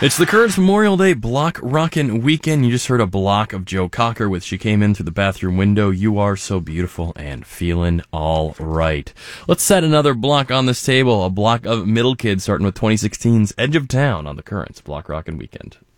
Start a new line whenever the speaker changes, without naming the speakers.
It's the Currents Memorial Day Block Rockin' Weekend. You just heard a block of Joe Cocker with She Came In Through the Bathroom Window. You Are So Beautiful and Feelin' All Right. Let's set another block on this table. A block of Middle Kids starting with 2016's Edge of Town on the Currents Block Rockin' Weekend.